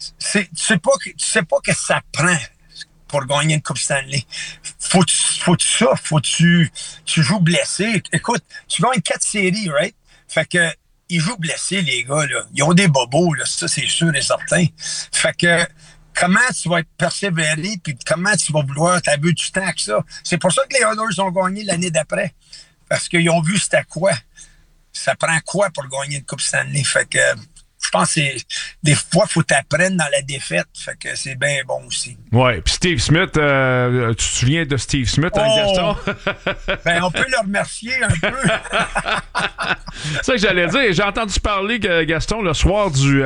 tu sais pas que ça prend pour gagner une Coupe Stanley. Faut que tu joues blessé. Écoute, tu gagnes 4 séries, right? Fait que ils jouent blessés, les gars, là. Ils ont des bobos, là. Ça, c'est sûr et certain. Fait que comment tu vas être persévéré puis comment tu vas vouloir t'abuser du temps que ça. C'est pour ça que les Oilers ont gagné l'année d'après. Parce qu'ils ont vu c'était quoi. Ça prend quoi pour gagner une Coupe Stanley. Fait que je pense que des fois, il faut t'apprendre dans la défaite. Fait que c'est bien bon aussi. Ouais. Puis Steve Smith, tu te souviens de Steve Smith, hein, Gaston? Ben, on peut le remercier un peu. C'est ça que j'allais dire. J'ai entendu parler, Gaston, le soir du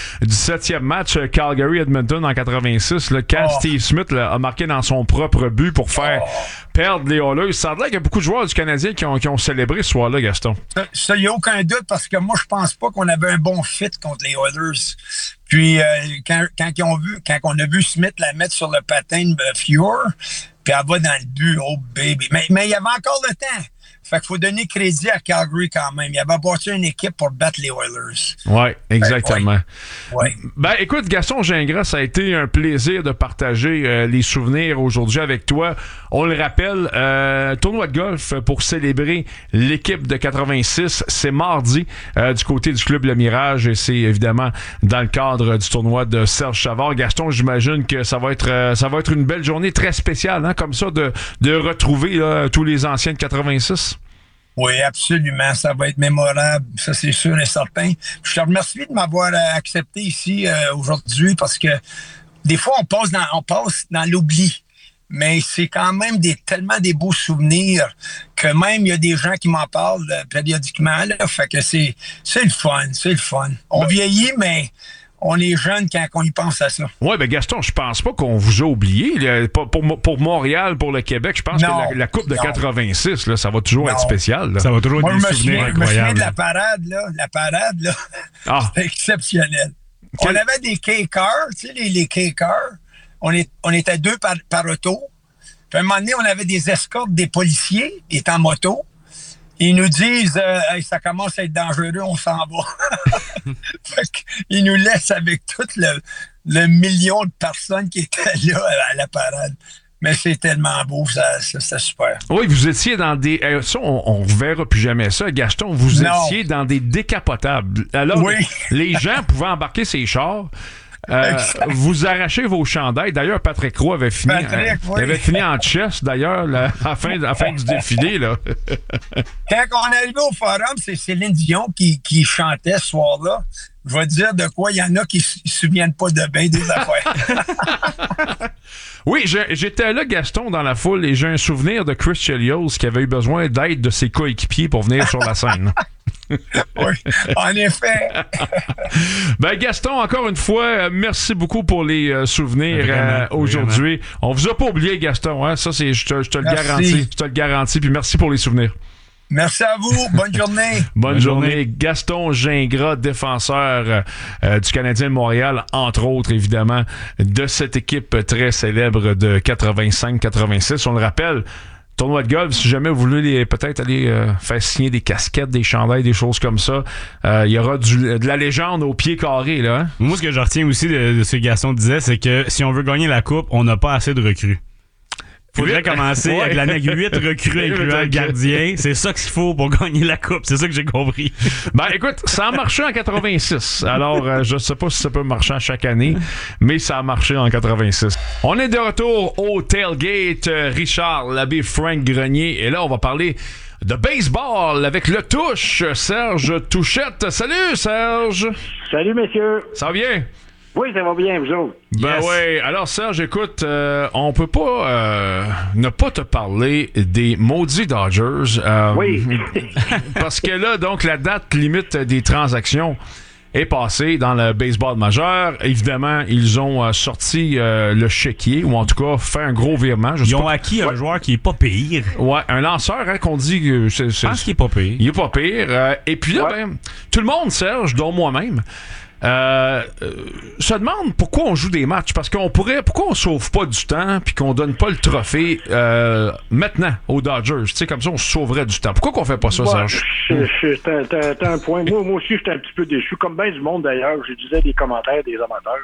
7e match Calgary-Edmonton en 86, là, quand Steve Smith là, a marqué dans son propre but pour faire perdre les Oilers. Ça a l'air qu'il y a beaucoup de joueurs du Canadien qui ont célébré ce soir-là, Gaston. Ça, il n'y a aucun doute parce que moi, je pense pas qu'on avait un bon fit contre les Oilers. Puis, quand on a vu Smith la mettre sur le patin de Fuhr, puis elle va dans le but, oh baby. Mais il y avait encore le temps. Fait qu'il faut donner crédit à Calgary quand même. Il avait bâti une équipe pour battre les Oilers. Oui, exactement. Ouais. Ben, écoute, Gaston Gingras, ça a été un plaisir de partager les souvenirs aujourd'hui avec toi. On le rappelle, tournoi de golf pour célébrer l'équipe de 86. C'est mardi du côté du club Le Mirage et c'est évidemment dans le cadre du tournoi de Serge Savard. Gaston, j'imagine que ça va être une belle journée très spéciale, hein, comme ça, de retrouver là, tous les anciens de 86. Oui, absolument. Ça va être mémorable. Ça, c'est sûr et certain. Je te remercie de m'avoir accepté ici aujourd'hui parce que des fois, on passe dans l'oubli. Mais c'est quand même tellement des beaux souvenirs que même il y a des gens qui m'en parlent périodiquement. Là, fait que c'est le fun. On vieillit, mais on est jeune quand on y pense à ça. Oui, ben Gaston, je pense pas qu'on vous a oublié. Pour Montréal, pour le Québec, je pense que la Coupe de 86, là, ça va toujours être spécial. Là. Ça va toujours être des souvenirs incroyables. Je me souviens de la parade, là. C'était exceptionnel. On avait des K-cars, tu sais, les K-cars. On était 2 par auto. Puis à un moment donné, on avait des escortes des policiers, ils étaient en moto. Ils nous disent hey, ça commence à être dangereux, on s'en va. Fait qu'ils nous laissent avec tout le million de personnes qui étaient là à la parade. Mais c'est tellement beau, c'était super. Oui, vous étiez dans des... ça, on ne verra plus jamais ça, Gaston. Vous étiez dans des décapotables. Alors, les gens pouvaient embarquer ces chars. Vous arrachez vos chandails. D'ailleurs, Patrick Roy avait fini, avait fini en chess, d'ailleurs, à la fin du défilé. Là. Quand on est arrivé au forum, c'est Céline Dion qui chantait ce soir-là. Je vais dire de quoi il y en a qui ne se souviennent pas de bien des affaires. Oui, j'étais là, Gaston, dans la foule, et j'ai un souvenir de Chris Chelios qui avait eu besoin d'aide de ses coéquipiers pour venir sur la scène. Oui, en effet. Ben Gaston, encore une fois, merci beaucoup pour les souvenirs aujourd'hui. Vraiment. On vous a pas oublié, Gaston, hein? Ça, je te le garantis. Je te le garantis, puis merci pour les souvenirs. Merci à vous. Bonne journée. Bonne journée. Gaston Gingras, défenseur du Canadien de Montréal, entre autres, évidemment, de cette équipe très célèbre de 85-86. On le rappelle, tournoi de golf, si jamais vous voulez peut-être aller faire signer des casquettes, des chandails, des choses comme ça, il y aura de la légende au pied carré. Là, hein? Moi, ce que je retiens aussi de ce que Gaston disait, c'est que si on veut gagner la coupe, on n'a pas assez de recrues. Faudrait commencer avec l'année 8 recrues incluant le gardien. C'est ça qu'il faut pour gagner la coupe. C'est ça que j'ai compris. Ben écoute, ça a marché en 86. Alors, je sais pas si ça peut marcher à chaque année, mais ça a marché en 86. On est de retour au tailgate. Richard Labbé, Frank Grenier. Et là, on va parler de baseball avec le touche, Serge Touchette. Salut, Serge. Salut, messieurs. Ça va bien? Oui, ça va bien, vous autres. Ben oui. Alors, Serge, écoute, on peut pas ne pas te parler des maudits Dodgers. Oui. Parce que là, donc, la date limite des transactions est passée dans le baseball majeur. Évidemment, ils ont sorti le chéquier, ou en tout cas fait un gros virement. Ils ont acquis un joueur qui est pas pire. Ouais, un lanceur, hein, qu'on dit que je pense qu'il est pas pire. Il est pas pire. Et puis là, ben, tout le monde, Serge, dont moi-même, se demande pourquoi on joue des matchs, parce pourquoi on sauve pas du temps puis qu'on donne pas le trophée maintenant aux Dodgers, tu sais, comme ça on se sauverait du temps. Pourquoi qu'on fait pas ça, Serge? T'as un point. Moi aussi j'étais un petit peu déçu, comme bien du monde d'ailleurs. Je disais des commentaires des amateurs.